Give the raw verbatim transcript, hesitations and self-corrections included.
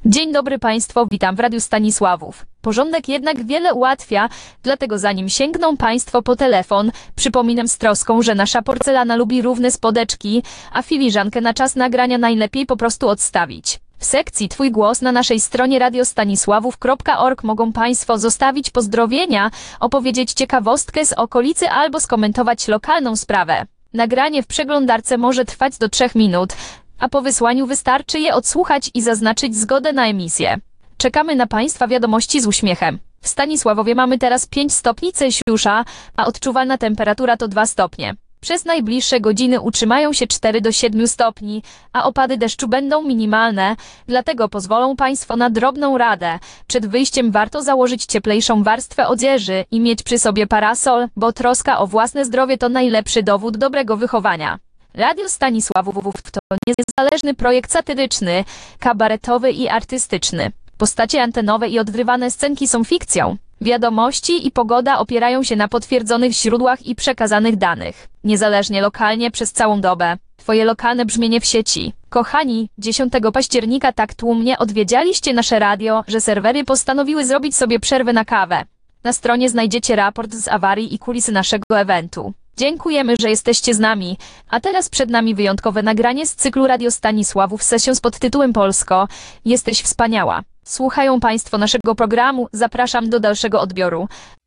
Dzień dobry Państwo, witam w Radiu Stanisławów. Porządek jednak wiele ułatwia, dlatego zanim sięgną Państwo po telefon, przypominam z troską, że nasza porcelana lubi równe spodeczki, a filiżankę na czas nagrania najlepiej po prostu odstawić. W sekcji Twój głos na naszej stronie radio stanisławów kropka org mogą Państwo zostawić pozdrowienia, opowiedzieć ciekawostkę z okolicy albo skomentować lokalną sprawę. Nagranie w przeglądarce może trwać do trzech minut, a po wysłaniu wystarczy je odsłuchać i zaznaczyć zgodę na emisję. Czekamy na Państwa wiadomości z uśmiechem. W Stanisławowie mamy teraz pięć stopni Celsjusza, a odczuwalna temperatura to dwa stopnie. Przez najbliższe godziny utrzymają się cztery do siedmiu stopni, a opady deszczu będą minimalne, dlatego pozwolą Państwo na drobną radę. Przed wyjściem warto założyć cieplejszą warstwę odzieży i mieć przy sobie parasol, bo troska o własne zdrowie to najlepszy dowód dobrego wychowania. Radio Stanisławów to niezależny projekt satyryczny, kabaretowy i artystyczny. Postacie antenowe i odgrywane scenki są fikcją. Wiadomości i pogoda opierają się na potwierdzonych źródłach i przekazanych danych. Niezależnie lokalnie przez całą dobę. Twoje lokalne brzmienie w sieci. Kochani, dziesiątego października tak tłumnie odwiedzialiście nasze radio, że serwery postanowiły zrobić sobie przerwę na kawę. Na stronie znajdziecie raport z awarii i kulisy naszego eventu. Dziękujemy, że jesteście z nami, a teraz przed nami wyjątkowe nagranie z cyklu Radio Stanisławów Sessions pod tytułem Polsko, jesteś wspaniała. Słuchają Państwo naszego programu, zapraszam do dalszego odbioru.